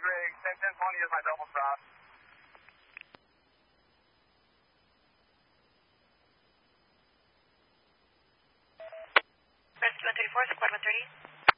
Greg. 10-10-20 is my double stop. Rescue 134, Squad 130.